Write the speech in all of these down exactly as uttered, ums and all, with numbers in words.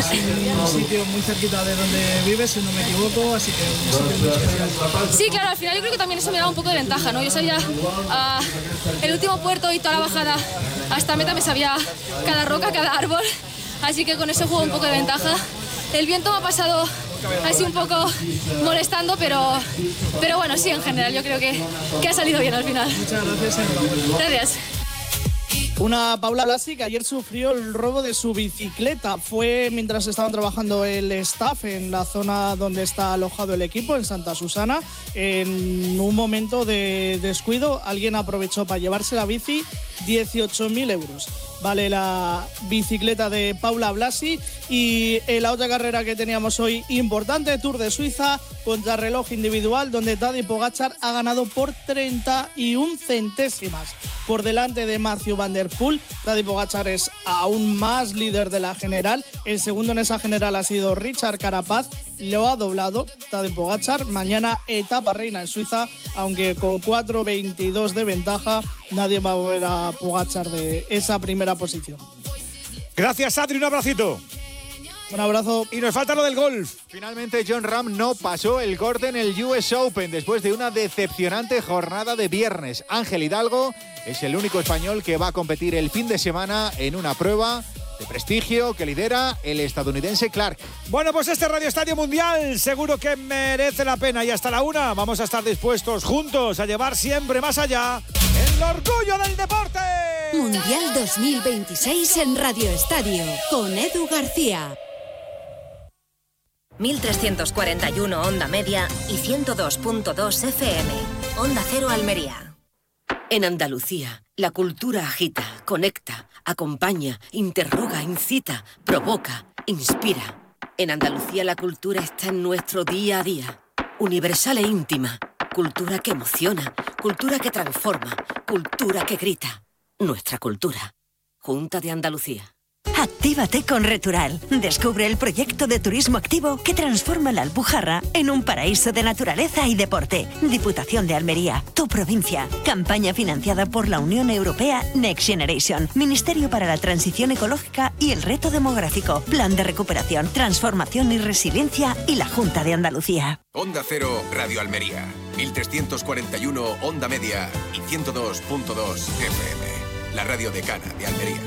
un sitio muy cerquita de donde vives, si no me equivoco, así que un sitio muy especial. Sí, claro, al final yo creo que también eso me daba un poco de ventaja, ¿no? Yo sabía uh, el último puerto y toda la bajada hasta meta, me sabía cada roca, cada árbol, así que con eso juego un poco de ventaja. El viento me ha pasado así un poco molestando, pero, pero bueno, sí, en general yo creo que, que ha salido bien al final. Muchas gracias. Gracias. Una Paula Blasi que ayer sufrió el robo de su bicicleta. Fue mientras estaban trabajando el staff en la zona donde está alojado el equipo, en Santa Susana. En un momento de descuido, alguien aprovechó para llevarse la bici. dieciocho mil euros vale la bicicleta de Paula Blasi. Y en la otra carrera que teníamos hoy importante, Tour de Suiza, contrarreloj individual, donde Tadej Pogačar ha ganado por treinta y una centésimas por delante de Mathieu van der Poel. Tadej Pogačar es aún más líder de la general. El segundo en esa general ha sido Richard Carapaz. Lo ha doblado Tadej Pogačar. Mañana etapa reina en Suiza, aunque con cuatro veintidós de ventaja, nadie va a volver a Pogačar de esa primera posición. Gracias, Adri, un abracito. Un abrazo. Y nos falta lo del golf. Finalmente Jon Rahm no pasó el corte en el U S Open después de una decepcionante jornada de viernes. Ángel Hidalgo es el único español que va a competir el fin de semana en una prueba de prestigio que lidera el estadounidense Clark. Bueno, pues este Radio Estadio Mundial seguro que merece la pena, y hasta la una vamos a estar dispuestos juntos a llevar siempre más allá el orgullo del deporte. Mundial dos mil veintiséis en Radio Estadio con Edu García. mil trescientos cuarenta y uno Onda Media y ciento dos punto dos F M. Onda Cero Almería. En Andalucía, la cultura agita, conecta, acompaña, interroga, incita, provoca, inspira. En Andalucía la cultura está en nuestro día a día. Universal e íntima. Cultura que emociona, cultura que transforma, cultura que grita. Nuestra cultura. Junta de Andalucía. Actívate con Retural. Descubre el proyecto de turismo activo que transforma la Alpujarra en un paraíso de naturaleza y deporte. Diputación de Almería, tu provincia. Campaña financiada por la Unión Europea Next Generation. Ministerio para la Transición Ecológica y el Reto Demográfico. Plan de Recuperación, Transformación y Resiliencia y la Junta de Andalucía. Onda Cero, Radio Almería. mil trescientos cuarenta y uno Onda Media y ciento dos punto dos F M. La radio decana de Almería.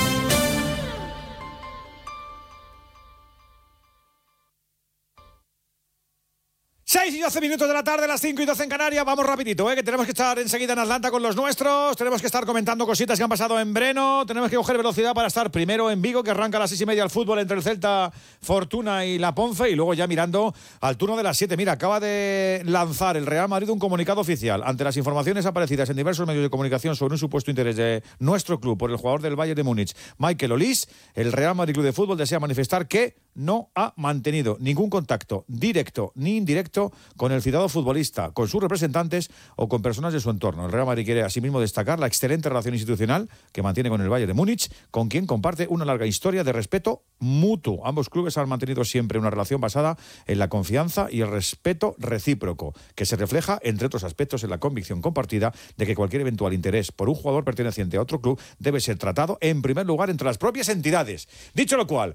seis y doce minutos de la tarde, las cinco y doce en Canarias. Vamos rapidito, ¿eh? Que tenemos que estar enseguida en Atlanta con los nuestros. Tenemos que estar comentando cositas que han pasado en Breno. Tenemos que coger velocidad para estar primero en Vigo, que arranca a las seis y media el fútbol entre el Celta, Fortuna y la Ponfe. Y luego ya mirando al turno de las siete. Mira, acaba de lanzar el Real Madrid un comunicado oficial ante las informaciones aparecidas en diversos medios de comunicación sobre un supuesto interés de nuestro club por el jugador del Bayern de Múnich, Michael Olise. El Real Madrid Club de Fútbol desea manifestar que no ha mantenido ningún contacto directo ni indirecto con el citado futbolista, con sus representantes o con personas de su entorno. El Real Madrid quiere asimismo destacar la excelente relación institucional que mantiene con el Bayern de Múnich, con quien comparte una larga historia de respeto mutuo. Ambos clubes han mantenido siempre una relación basada en la confianza y el respeto recíproco, que se refleja, entre otros aspectos, en la convicción compartida de que cualquier eventual interés por un jugador perteneciente a otro club debe ser tratado en primer lugar entre las propias entidades. Dicho lo cual,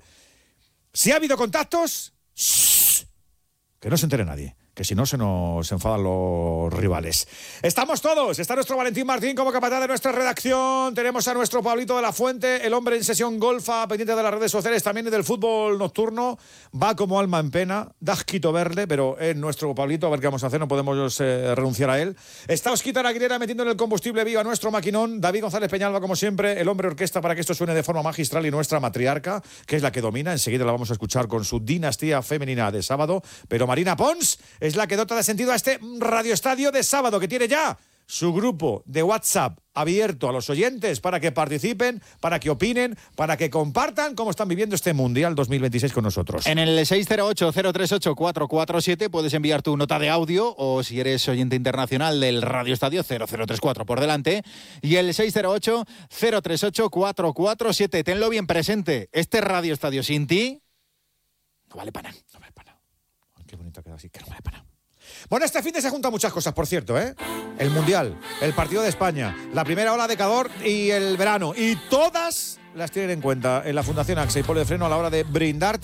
si ha habido contactos, ¡shh!, que no se entere nadie, que si no se nos enfadan los rivales. Estamos todos, está nuestro Valentín Martín como capataz de nuestra redacción, tenemos a nuestro Pablito de la Fuente, el hombre en sesión golfa, pendiente de las redes sociales, también del fútbol nocturno, va como alma en pena, da asquito verle, pero es nuestro Pablito, a ver qué vamos a hacer, no podemos eh, renunciar a él. Está Osquita Aguilera metiendo en el combustible vivo a nuestro maquinón, David González Peñalba como siempre, el hombre orquesta para que esto suene de forma magistral, y nuestra matriarca, que es la que domina, enseguida la vamos a escuchar con su dinastía femenina de sábado, pero Marina Pons es la que dota de sentido a este Radio Estadio de sábado, que tiene ya su grupo de WhatsApp abierto a los oyentes para que participen, para que opinen, para que compartan cómo están viviendo este Mundial dos mil veintiséis con nosotros. En el seis cero ocho, cero tres ocho, cuatro cuatro siete puedes enviar tu nota de audio, o si eres oyente internacional del Radio Estadio, cero cero tres cuatro por delante, y el seis cero ocho, cero tres ocho, cuatro cuatro siete. Tenlo bien presente, este Radio Estadio sin ti no vale para nada. No vale para nada. Qué bonito queda así, que no vale para nada. Bueno, este fin de se juntan muchas cosas, por cierto, ¿eh? El Mundial, el partido de España, la primera ola de calor y el verano. Y todas las tienen en cuenta en la Fundación AXA y Polo de Freno a la hora de brindarte